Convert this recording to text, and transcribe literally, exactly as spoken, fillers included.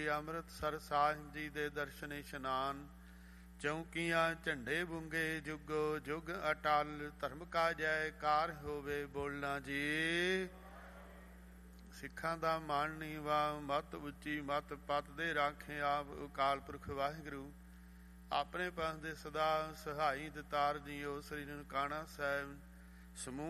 ਅੰਮ੍ਰਿਤਸਰ ਸਾਹਿਬ ਜੀ ਦੇ ਦਰਸ਼ਨ ਇਸ਼ਨਾਨ। ਚੌਂਕੀਆਂ ਝੰਡੇ ਬੁੰਗੇ ਜੁਗੋ ਜੁਗ ਅਟਲ। ਧਰਮ ਕਾ ਜੈਕਾਰ ਹੋਵੇ ਬੋਲਣਾ ਜੀ। ਸਿੱਖਾਂ ਦਾ ਮਾਣ ਨੀਵਾ ਮੱਤ ਉੱਚੀ ਮੱਤ ਪੱਤ ਦੇ ਰਾਖੇ ਆਪ ਅਕਾਲ ਪੁਰਖ ਵਾਹਿਗੁਰੂ। ਆਪਣੇ ਪੰਥ ਦੇ ਸਦਾ ਸਹਾਈ ਦਤਾਰ ਜੀਓ। ਸ੍ਰੀ ਨਨਕਾਣਾ ਸਾਹਿਬ ਸਮੂਹ